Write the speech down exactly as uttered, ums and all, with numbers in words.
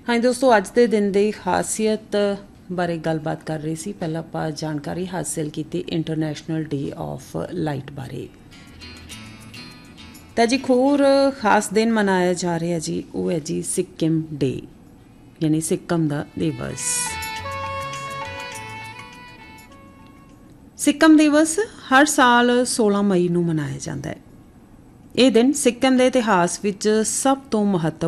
हाँ दोस्तों, अज के दिन की खासियत बारे गलबात कर रही सी। पहला आप जानकारी हासिल की इंटरनेशनल डे ऑफ लाइट बारे। तो जी होर खास दिन मनाया जा रहा है जी, वो है जी सिक्किम डे, यानी सिक्किम का दिवस। सिक्किम दिवस हर साल सोलह मई को मनाया जाता है। ये दिन सिक्किम के इतिहास में सब तो महत्व